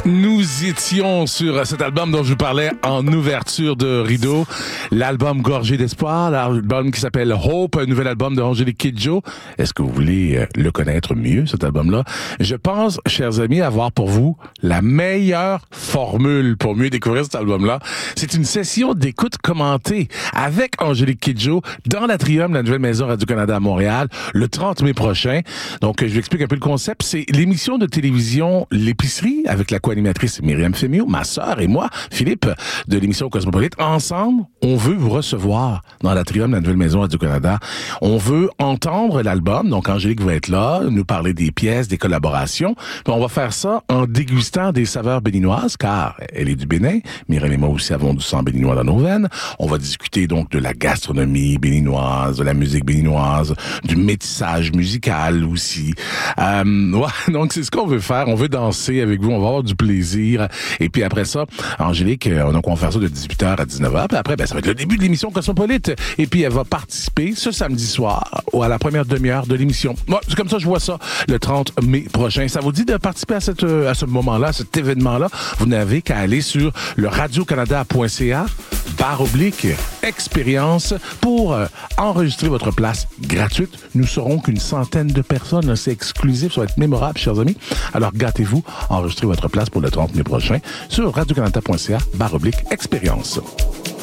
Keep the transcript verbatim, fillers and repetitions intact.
Nous étions sur cet album dont je vous parlais en ouverture de rideau, l'album Gorgé d'espoir, l'album qui s'appelle Hope, un nouvel album de Angélique Kidjo. Est-ce que vous voulez le connaître mieux, cet album-là? Je pense, chers amis, avoir pour vous la meilleure formule pour mieux découvrir cet album-là. C'est une session d'écoute commentée avec Angélique Kidjo dans l'Atrium de la Nouvelle Maison Radio-Canada à Montréal le trente mai prochain. Donc, je vous explique un peu le concept. C'est l'émission de télévision L'épicerie avec la co-animatrice Myriam Fémio, ma sœur et moi, Philippe, de l'émission Cosmopolite. Ensemble, on veut vous recevoir dans l'Atrium de la Nouvelle Maison Radio-Canada. On veut entendre l'album. Donc, Angélique va être là, nous parler des pièces, des collaborations. Puis on va faire ça en dégustant des saveurs béninoises, car elle est du Bénin. Myriam et moi aussi avons du sang béninois dans nos veines. On va discuter donc de la gastronomie béninoise, de la musique béninoise, du métissage musical aussi. Euh, ouais, donc, c'est ce qu'on veut faire. On veut danser avec vous. On va avoir du plaisir. Et puis après ça, Angélique, euh, donc on va faire ça de dix-huit heures à dix-neuf heures. Puis après, ben, ça va être le début de l'émission Cosmopolite. Et puis elle va participer ce samedi soir ou à la première demi-heure de l'émission. Ouais, c'est comme ça, je vois ça le trente mai prochain. Ça vous dit de participer à cette à ce moment-là, à cet événement-là? Vous n'avez qu'à aller sur le radio canada point c a barre oblique expérience pour euh, enregistrer votre place gratuite. Nous serons qu'une centaine de personnes. C'est exclusif, ça va être mémorable, chers amis. Alors gâtez-vous, enregistrez votre place pour le trente mai prochain sur radio canada point c a barre oblique expérience.